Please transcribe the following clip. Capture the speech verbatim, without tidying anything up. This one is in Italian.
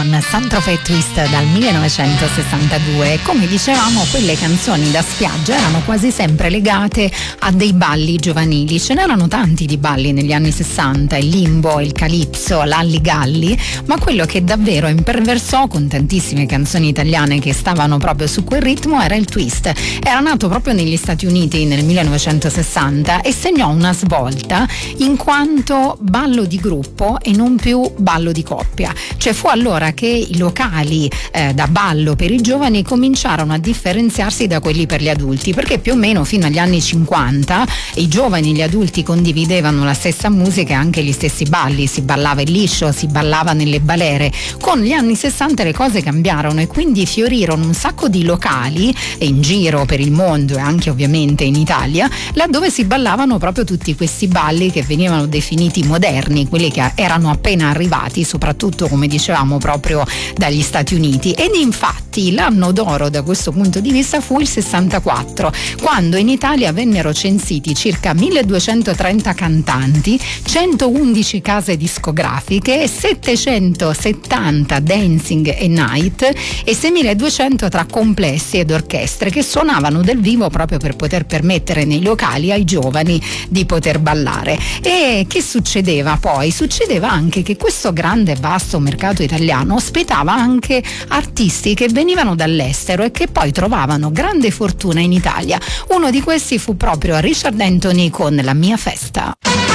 Saint-Tropez Twist dal millenovecentosessantadue. Come dicevamo, quelle canzoni da spiaggia erano quasi sempre legate a dei balli giovanili. Ce n'erano tanti di balli negli anni sessanta, il limbo, il calypso, l'alligalli, ma quello che davvero imperversò con tantissime canzoni italiane che stavano proprio su quel ritmo era il twist. Era nato proprio negli Stati Uniti nel millenovecentosessanta e segnò una svolta in quanto ballo di gruppo e non più ballo di coppia. Cioè fu allora che i locali eh, da ballo per i giovani cominciarono a differenziarsi da quelli per gli adulti, perché più o meno fino agli anni cinquanta i giovani e gli adulti condividevano la stessa musica e anche gli stessi balli, si ballava il liscio, si ballava nelle balere. Con gli anni sessanta le cose cambiarono e quindi fiorirono un sacco di locali in giro per il mondo e anche ovviamente in Italia, laddove si ballavano proprio tutti questi balli che venivano definiti moderni, quelli che erano appena arrivati, soprattutto come dicevamo proprio dagli Stati Uniti. Ed infatti l'anno d'oro da questo punto di vista fu il sessantaquattro, quando in Italia vennero censiti circa milleduecentotrenta cantanti, centoundici case discografiche, settecentosettanta dancing e night e seimiladuecento tra complessi ed orchestre che suonavano dal vivo proprio per poter permettere nei locali ai giovani di poter ballare. E che succedeva poi? Succedeva anche che questo grande e vasto mercato italiano ospitava anche artisti che venivano dall'estero e che poi trovavano grande fortuna in Italia. Uno di questi fu proprio Richard Anthony con La mia festa.